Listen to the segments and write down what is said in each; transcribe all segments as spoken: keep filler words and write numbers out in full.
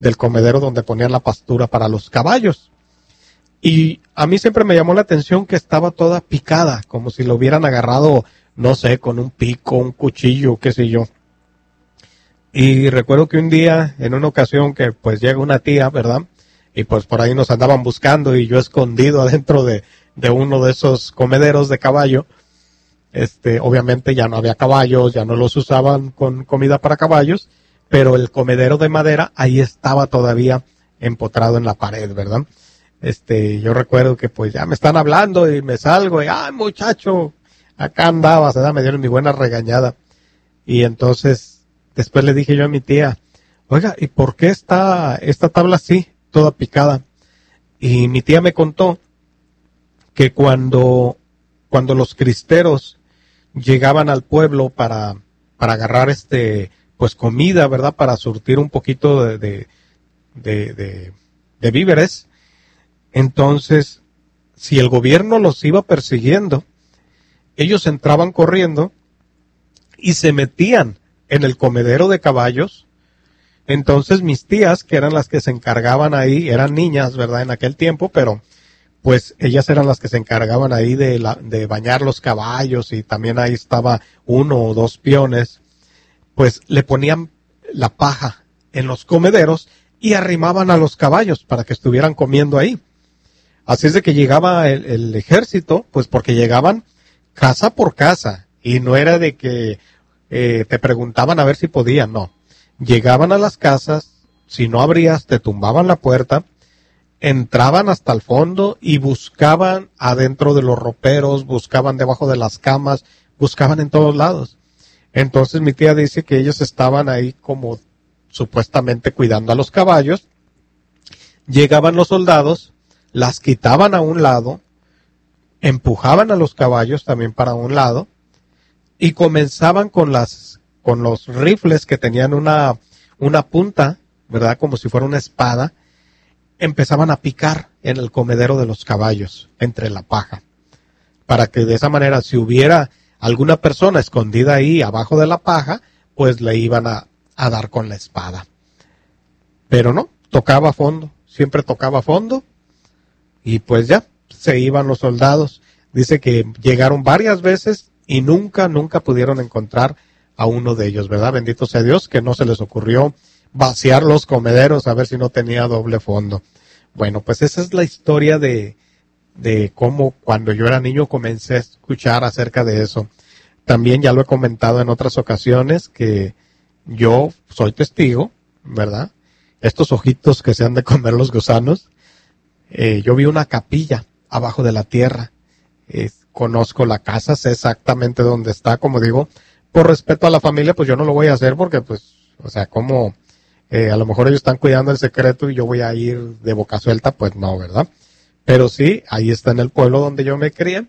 del comedero donde ponían la pastura para los caballos. Y a mí siempre me llamó la atención que estaba toda picada, como si lo hubieran agarrado, no sé, con un pico, un cuchillo, qué sé yo. Y recuerdo que un día, en una ocasión que pues llega una tía, ¿verdad? Y pues por ahí nos andaban buscando y yo escondido adentro de, de uno de esos comederos de caballo. Este, obviamente ya no había caballos, ya no los usaban con comida para caballos, pero el comedero de madera ahí estaba todavía empotrado en la pared, ¿verdad? Este, yo recuerdo que pues ya me están hablando y me salgo y, ¡ay, muchacho! Acá andabas, ¿verdad? Me dieron mi buena regañada. Y entonces, después le dije yo a mi tía, oiga, ¿y por qué está esta tabla así, toda picada? Y mi tía me contó que cuando, cuando los cristeros llegaban al pueblo para, para agarrar este, pues comida, ¿verdad? Para surtir un poquito de, de, de, de, de víveres. Entonces, si el gobierno los iba persiguiendo, ellos entraban corriendo y se metían en el comedero de caballos. Entonces mis tías, que eran las que se encargaban ahí, eran niñas, ¿verdad? En aquel tiempo, pero pues ellas eran las que se encargaban ahí de, la, de bañar los caballos y también ahí estaba uno o dos peones, pues le ponían la paja en los comederos y arrimaban a los caballos para que estuvieran comiendo ahí. Así es de que llegaba el, el ejército, pues porque llegaban casa por casa y no era de que eh, te preguntaban a ver si podían, no. Llegaban a las casas, si no abrías te tumbaban la puerta, entraban hasta el fondo y buscaban adentro de los roperos, buscaban debajo de las camas, buscaban en todos lados. Entonces mi tía dice que ellos estaban ahí como supuestamente cuidando a los caballos. Llegaban los soldados, las quitaban a un lado, empujaban a los caballos también para un lado y comenzaban con las con los rifles que tenían una una punta, ¿verdad? Como si fuera una espada. Empezaban a picar en el comedero de los caballos, entre la paja, para que de esa manera, si hubiera alguna persona escondida ahí abajo de la paja, pues le iban a, a dar con la espada. Pero no, tocaba fondo, siempre tocaba fondo, y pues ya, se iban los soldados. Dice que llegaron varias veces y nunca, nunca pudieron encontrar a uno de ellos, ¿verdad? Bendito sea Dios que no se les ocurrió vaciar los comederos a ver si no tenía doble fondo. Bueno, pues esa es la historia de, de cómo cuando yo era niño comencé a escuchar acerca de eso. También ya lo he comentado en otras ocasiones que yo soy testigo, ¿verdad? Estos ojitos que se han de comer los gusanos, eh, yo vi una capilla abajo de la tierra. Eh, conozco la casa, sé exactamente dónde está, como digo, por respeto a la familia, pues yo no lo voy a hacer porque, pues, o sea, como eh, a lo mejor ellos están cuidando el secreto y yo voy a ir de boca suelta, pues no, ¿verdad? Pero sí, ahí está en el pueblo donde yo me crié.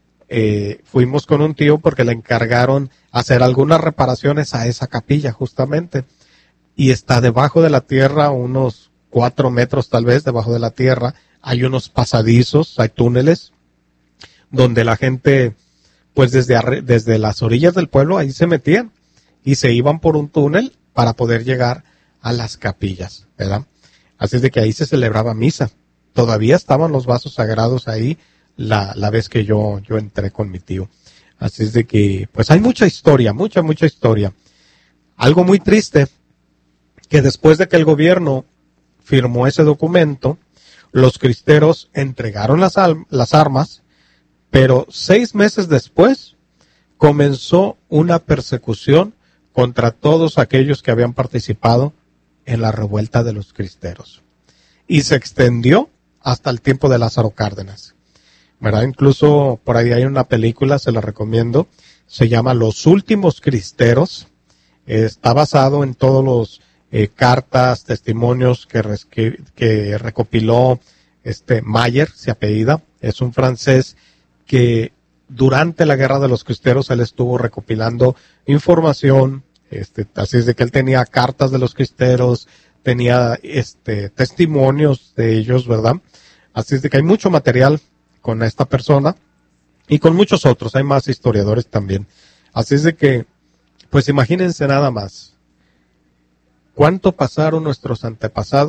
Eh, fuimos con un tío porque le encargaron hacer algunas reparaciones a esa capilla justamente. Y está debajo de la tierra, unos cuatro metros tal vez debajo de la tierra. Hay unos pasadizos, hay túneles, donde la gente, pues desde, arre, desde las orillas del pueblo, ahí se metían y se iban por un túnel para poder llegar a las capillas, ¿verdad? Así es de que ahí se celebraba misa. Todavía estaban los vasos sagrados ahí la, la vez que yo, yo entré con mi tío. Así es de que, pues hay mucha historia, mucha, mucha historia. Algo muy triste, que después de que el gobierno firmó ese documento, los cristeros entregaron las, al, las armas, pero seis meses después comenzó una persecución contra todos aquellos que habían participado en la revuelta de los cristeros. Y se extendió hasta el tiempo de Lázaro Cárdenas, ¿verdad? Incluso por ahí hay una película, se la recomiendo, se llama Los Últimos Cristeros. Está basado en todos los eh, cartas, testimonios que, res, que, que recopiló este Mayer, se apellida, es un francés que durante la guerra de los cristeros él estuvo recopilando información, este, así es de que él tenía cartas de los cristeros, tenía este testimonios de ellos, ¿verdad? Así es de que hay mucho material con esta persona y con muchos otros, hay más historiadores también. Así es de que, pues imagínense nada más, cuánto pasaron nuestros antepasados